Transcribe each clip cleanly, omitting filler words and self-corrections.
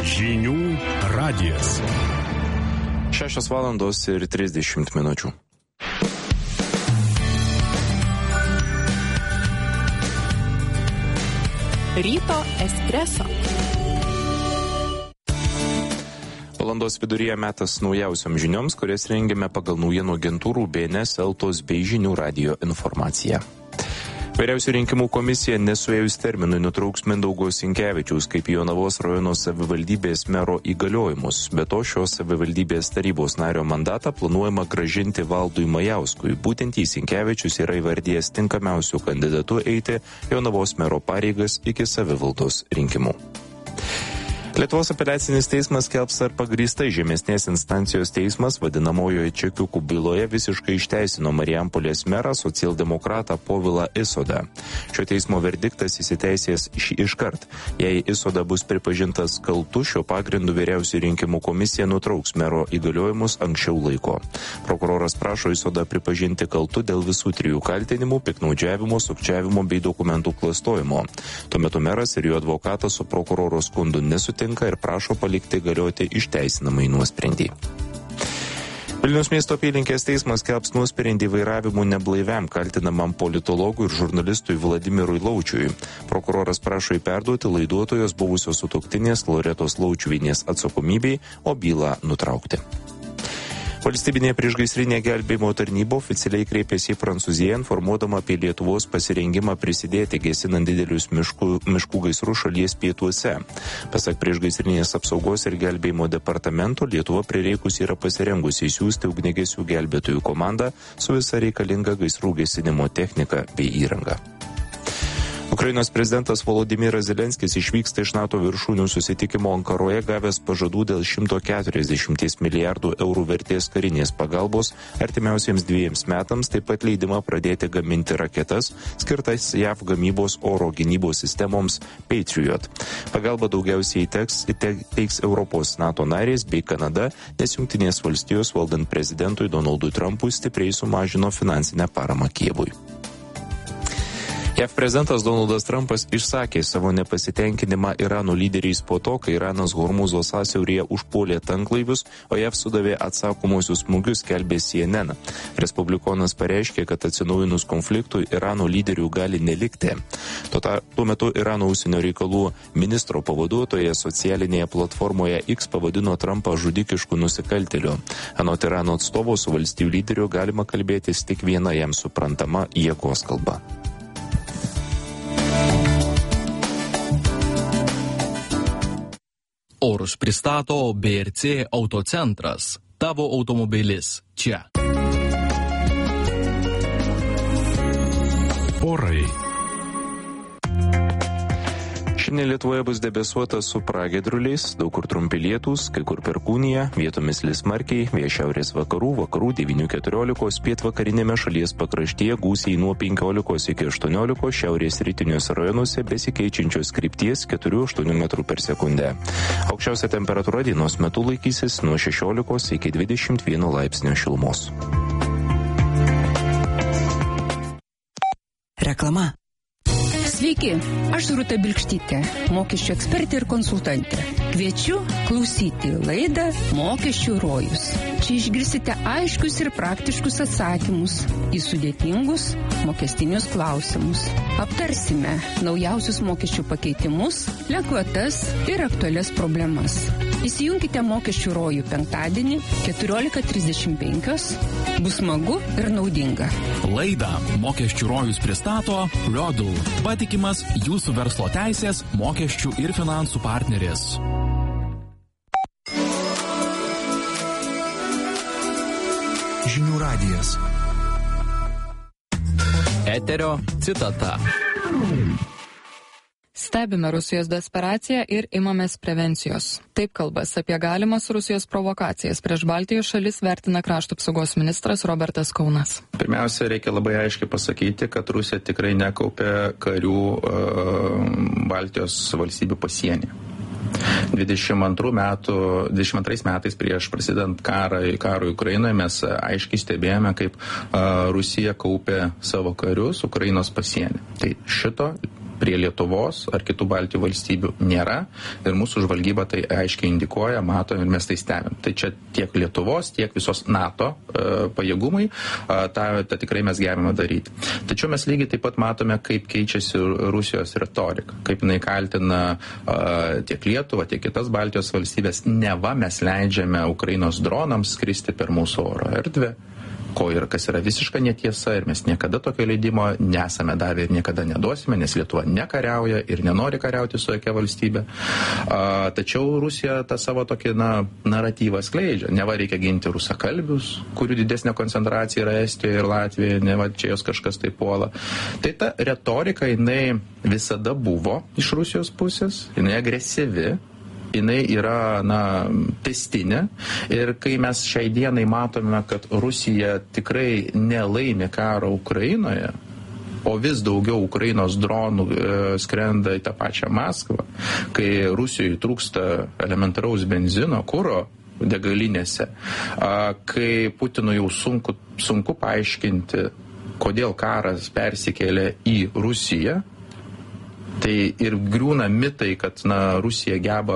Žinių radijas. 6:30 min. Ryto espreso. Valandos viduryje metas naujausiom žinioms, kurias rengiame pagal naujienų agentūrų BNS, Eltos bei Žinių radijo informaciją. Vyriausiųjų rinkimų komisija nesuėjus terminui nutrauks Mindaugo Sinkevičiaus kaip Jonavos rajono savivaldybės mero įgaliojimus. Be to, šios savivaldybės tarybos nario mandatą planuojama grąžinti Valdui Majauskui. Būtent jį Sinkevičius yra įvardijęs tinkamiausių kandidatų eiti Jonavos mero pareigas iki savivaldos rinkimų. Lietuvos apeliacinis teismas skelbs, ar pagrįstai žemesnės instancijos teismas vadinamojoje čekiukų byloje visiškai išteisino Marijampolės merą socialdemokratą Povilą Isodą. Šio teismo verdiktas įsiteisės iškart. Jei Isoda bus pripažintas kaltu, šio pagrindu vyriausiųjų rinkimų komisija nutrauks mero įgaliojimus anksčiau laiko. Prokuroras prašo Isodą pripažinti kaltu dėl visų 3 kaltinimų - piktnaudžiavimo, sukčiavimo bei dokumentų klastojimo. Tuo metu meras ir jo advokatas su prokuroro skundu nesutinka ir prašo palikti galioti išteisinamąjį nuosprendį. Vilniaus miesto apylinkės teismas skelbs nuosprendį vairavimu neblaiviam kaltinamam politologui ir žurnalistui Vladimirui Laučiui. Prokuroras prašo perduoti laiduotojos buvusios sutuoktinės Loretos Laučiuvienės atsakomybei, o bylą nutraukti. Valstybinė priešgaisrinė gelbėjimo tarnyba oficialiai kreipėsi į Prancūziją, informuodama apie Lietuvos pasirengimą prisidėti gesinant didelius miškų gaisrus šalies pietuose. Pasak priešgaisrinės apsaugos ir gelbėjimo departamento, Lietuva prireikus yra pasirengusi įsiųsti ugniagesių gelbėtojų komandą su visa reikalinga gaisrų gesinimo technika bei įranga. Ukrainos prezidentas Volodymyras Zelenskis išvyksta iš NATO viršūnių susitikimo Ankaroje gavęs pažadų dėl 140 milijardų eurų vertės karinės pagalbos artimiausiems 2 metams, taip pat leidimą pradėti gaminti raketas skirtas JAV gamybos oro gynybos sistemoms Patriot. Pagalba daugiausiai teiks Europos NATO narės bei Kanada, nes Jungtinės valstijos valdant prezidentui Donaldui Trumpui stipriai sumažino finansinę paramą Kijevui. JAV prezidentas Donaldas Trumpas išsakė savo nepasitenkinimą Irano lyderiais po to, kai Iranas Hormūzo sąsiauryje užpuolė tanklaivius, o JAV sudavė atsakomosius smūgius, skelbė CNN. Respublikonas pareiškė, kad atsinaujinus konfliktui Irano lyderių gali nelikti. Tuo metu Irano užsienio reikalų ministro pavaduotoja socialinėje platformoje X pavadino Trumpą žudikišku nusikaltėliu. Anot Irano atstovo su valstybių lyderiu galima kalbėtis tik viena jam suprantama jėgos kalba. Orus pristato BRC Autocentras. Tavo automobilis čia. Orai. Šiandien Lietuvoje bus debesuota su pragiedruliais, daug kur trumpi lietūs, kai kur perkūnija, vietomis lis smarkiai, vėjas šiaurės vakarų 9-14, pietvakarinėme šalies pakraštyje gūsiai nuo 15 iki 18, šiaurės rytiniuose rajonuose besikeičiančios krypties 4-8 m/s. Aukščiausia temperatūra dienos metu laikysis nuo 16 iki 21 laipsnio šilumos. Reklama. Sveiki, aš Rūta Bilkštytė, mokesčių ekspertė ir konsultantė. Kviečiu klausyti laidą Mokesčių rojus. Čia išgirsite aiškius ir praktiškus atsakymus į sudėtingus mokestinius klausimus. Aptarsime naujausius mokesčių pakeitimus, lengvatas ir aktualias problemas. Įsijunkite Mokesčių rojų penktadienį 14:35. Bus smagu ir naudinga. Laidą Mokesčių rojus pristato Rodl, patikimas jūsų verslo teisės, mokesčių ir finansų partneris. Žinių radijas. Eterio citata. Stebime Rusijos desperaciją ir imamės prevencijos. Taip kalbas apie galimas Rusijos provokacijas prieš Baltijos šalis vertina krašto apsaugos ministras Robertas Kaunas. Pirmiausia, reikia labai aiškiai pasakyti, kad Rusija tikrai nekaupia karių Baltijos valstybių pasienį. 22 metais prieš prasidant karui Ukrainoje mes aiškiai stebėjome, kaip Rusija kaupė savo karius Ukrainos pasienį. Tai šito prie Lietuvos ar kitų Baltijos valstybių nėra ir mūsų žvalgyba tai aiškiai indikuoja, mato ir mes tai stebim. Tai čia tiek Lietuvos, tiek visos NATO pajėgumai, tą tikrai mes gebame daryti. Tačiau mes lygiai taip pat matome, kaip keičiasi Rusijos retorika, kaip jinai kaltina tiek Lietuvą, tiek kitas Baltijos valstybės, neva mes leidžiame Ukrainos dronams skristi per mūsų oro erdvę, kas yra visiška netiesa ir mes niekada tokio leidimo nesame davę ir niekada neduosime, nes Lietuva nekariauja ir nenori kariauti su jokia valstybė. Tačiau Rusija tą savo tokį naratyvą skleidžia. Neva reikia ginti rusakalbius, kurių didesnė koncentracija yra Estijoje ir Latvijoje, neva čia jos kažkas tai puola. Tai ta retorika, jinai visada buvo iš Rusijos pusės, jinai agresyvi, jinai yra, testinė ir kai mes šiai dienai matome, kad Rusija tikrai nelaimi karo Ukrainoje, o vis daugiau Ukrainos dronų skrenda į tą pačią Maskvą, kai Rusijoje trūksta elementaraus benzino, kuro degalinėse, kai Putinui jau sunku paaiškinti, kodėl karas persikėlė į Rusiją, tai ir griūna mitai, kad Rusija geba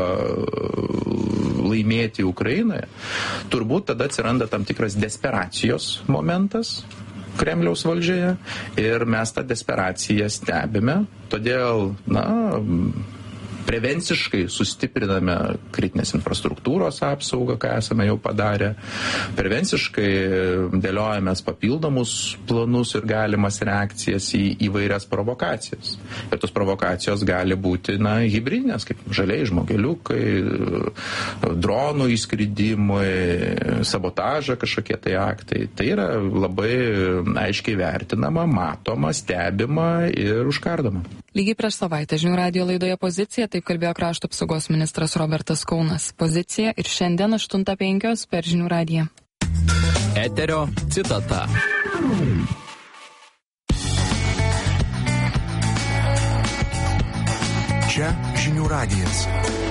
laimėti Ukrainoje, turbūt tada atsiranda tam tikras desperacijos momentas Kremliaus valdžioje ir mes tą desperaciją stebime, todėl, prevenciškai sustipriname kritinės infrastruktūros apsaugą, ką esame jau padarę. Prevenciškai dėliojamės papildomus planus ir galimas reakcijas į įvairias provokacijas. Ir tos provokacijos gali būti, hibridinės, kaip žaliai žmogeliukai, dronų įskridimai, sabotažą kažkokie tai aktai. Tai yra labai aiškiai vertinama, matoma, stebima ir užkardoma. Lygiai prieš savaitę Žinių radijo laidoje Pozicija taip kalbėjo krašto apsaugos ministras Robertas Kaunas. Pozicija ir šiandien 8:05 per Žinių radiją. Eterio citata. Čia Žinių radijas.